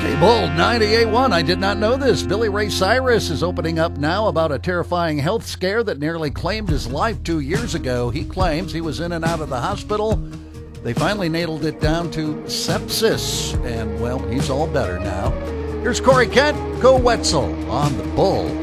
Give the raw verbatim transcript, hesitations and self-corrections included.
Bull ninety-eight point one. I did not know this. Billy Ray Cyrus is opening up now about a terrifying health scare that nearly claimed his life two years ago. He claims he was in and out of the hospital. They finally nailed it down to sepsis, and, well, he's all better now. Here's Corey Kent, Go Wetzel on the Bull.